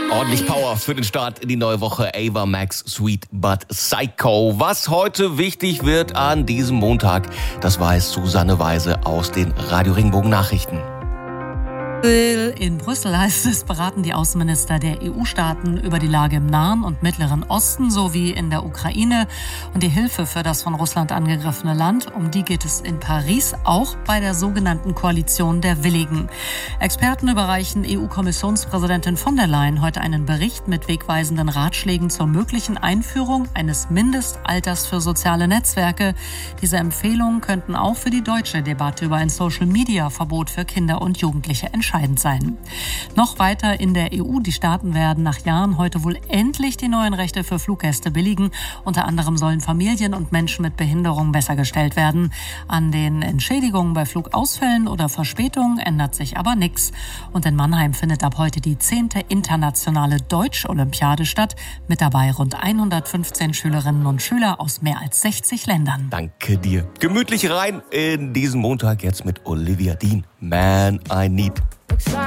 Ordentlich Power für den Start in die neue Woche. Ava Max, Sweet But Psycho. Was heute wichtig wird an diesem Montag, das weiß Susanne Weise aus den Radio Regenbogen Nachrichten. In Brüssel heißt es, beraten die Außenminister der EU-Staaten über die Lage im Nahen und Mittleren Osten sowie in der Ukraine und die Hilfe für das von Russland angegriffene Land. Um die geht es in Paris, auch bei der sogenannten Koalition der Willigen. Experten überreichen EU-Kommissionspräsidentin von der Leyen heute einen Bericht mit wegweisenden Ratschlägen zur möglichen Einführung eines Mindestalters für soziale Netzwerke. Diese Empfehlungen könnten auch für die deutsche Debatte über ein Social-Media-Verbot für Kinder und Jugendliche entscheidend sein. Noch weiter in der EU. Die Staaten werden nach Jahren heute wohl endlich die neuen Rechte für Fluggäste billigen. Unter anderem sollen Familien und Menschen mit Behinderung besser gestellt werden. An den Entschädigungen bei Flugausfällen oder Verspätungen ändert sich aber nichts. Und in Mannheim findet ab heute die 10. internationale Deutsch-Olympiade statt. Mit dabei rund 115 Schülerinnen und Schüler aus mehr als 60 Ländern. Danke dir. Gemütlich rein in diesen Montag jetzt mit Olivia Dean. Man, I Need.